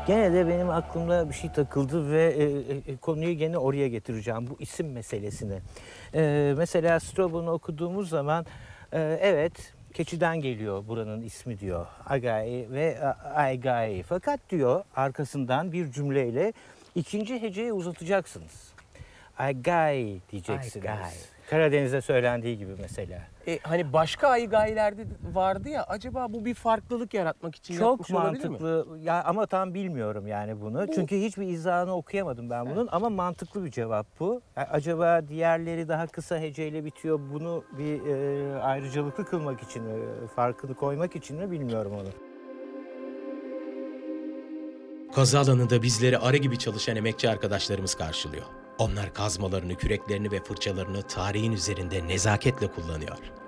Gene de benim aklımda bir şey takıldı ve konuyu gene oraya getireceğim, bu isim meselesine. Mesela Strabon'u okuduğumuz zaman evet, keçiden geliyor buranın ismi diyor. Agai ve Aigai. Fakat diyor arkasından bir cümleyle ikinci heceyi uzatacaksınız. Aigai diyeceksiniz. Aigai. Karadeniz'de söylendiği gibi mesela. Hani başka aygayilerde vardı ya, acaba bu bir farklılık yaratmak için Çok yapmış olabilir mi? mantıklı ya, ama tam bilmiyorum yani bunu. Çünkü hiçbir izahını okuyamadım ben bunun, ama mantıklı bir cevap bu. Acaba diğerleri daha kısa heceyle bitiyor, bunu bir ayrıcalıklı kılmak için mi, farkını koymak için mi, bilmiyorum onu. Kazı alanında bizleri arı gibi çalışan emekçi arkadaşlarımız karşılıyor. Onlar kazmalarını, küreklerini ve fırçalarını tarihin üzerinde nezaketle kullanıyor.